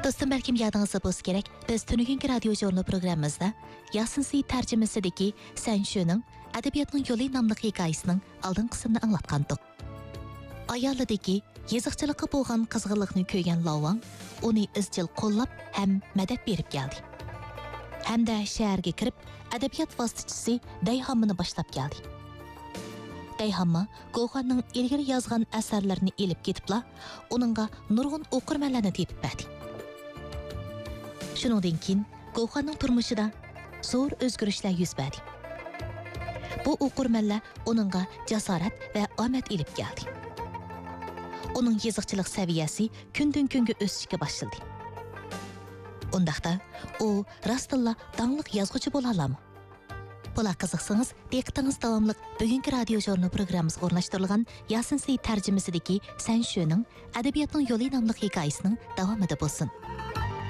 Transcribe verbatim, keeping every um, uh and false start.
Dostum, belkim yadınızda boz gerek. Biz Tünügünkü radyo jurnalı programımızda Yasin Seyit tercümesideki Sen Şu'nun Edebiyatın Yolu namlı hikayesinin aldın kısmını anlatkandık. Ayalıdaki yazıqçılıqqa bo'lgan qizg'inlikni ko'rgan Lavang uni izchil qo'llab ham madad berib keldi. Hamda shaharga kirib, adabiyot vositachisi Dayhamni boshlab keldi. Dayhamma Go'xanning ilgari yozgan asarlarini elib ketibla, uningga nurg'un o'qirmanlarni tepib berdi. Shuningdan keyin Go'xanning turmushida zo'r o'zgarishlar yuz berdi. Bu o'qirmanlar uningga jasorat va omad elib keldi. Onun yazıqçılıq səviyyəsi gündən günə ösüşə başladı. Ondaqda o rastilla danlıq yazğıcı bolarlamı? Bula qiziqsanız, diqqətingiz davamlıq bugünkü radio jurnalı proqramımız orunlaşdırılğan Yasin Seyit tərcüməsidəki Sen Şu'nun Edebiyatın Yolu namlı hekayəsinin davamıdır bolsun.